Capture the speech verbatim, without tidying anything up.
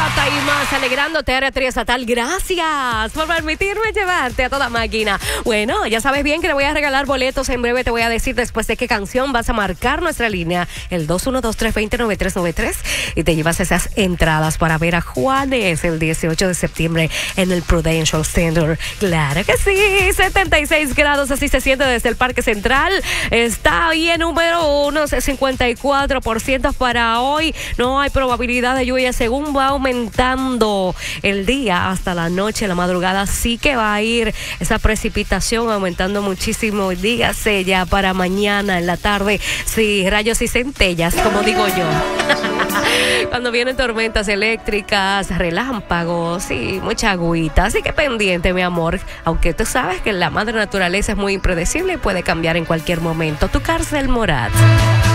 bachata y más, alegrándote, área triestatal. Gracias por permitirme llevarte a toda máquina. Bueno, ya sabes bien que le voy a regalar boletos. En breve te voy a decir después de qué canción vas a marcar nuestra línea, el dos uno dos, tres dos cero, nueve tres nueve tres, y te llevas esas entradas para ver a Juanes el dieciocho de septiembre en el Prudential Center. Claro que sí, setenta y seis grados, así se siente desde el Parque Central. Está bien, número uno, cincuenta y cuatro por ciento para hoy. No hay probabilidad de lluvia según va aumentando el día hasta la noche, la madrugada sí que va a ir esa precipitación aumentando muchísimo. Dígase ya para mañana en la tarde, sí, rayos y centellas, como digo yo. Cuando vienen tormentas eléctricas, relámpagos y mucha agüita. Así que pendiente, mi amor. Aunque tú sabes que la madre naturaleza es muy impredecible y puede cambiar en cualquier momento. Tu Cárcel Morat.